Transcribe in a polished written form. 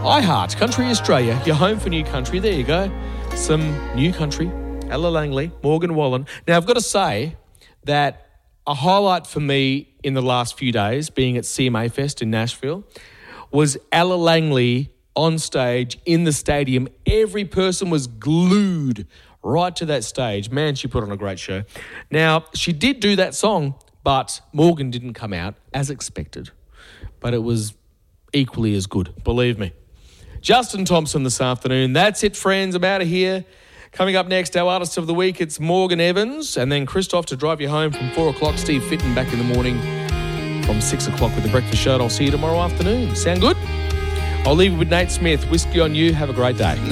iHeart Country Australia, your home for new country. There you go. Some new country. Ella Langley, Morgan Wallen. Now, I've got to say that a highlight for me in the last few days, being at CMA Fest in Nashville, was Ella Langley on stage in the stadium. Every person was glued right to that stage. Man, she put on a great show. Now, she did do that song, but Morgan didn't come out as expected. But it was equally as good, believe me. Justin Thompson this afternoon. That's it, friends. I'm out of here. Coming up next, our artist of the week, it's Morgan Evans, and then Christoph to drive you home from 4 o'clock. Steve Fitton back in the morning from 6 o'clock with The Breakfast Show. And I'll see you tomorrow afternoon. Sound good? I'll leave you with Nate Smith. Whiskey on you. Have a great day.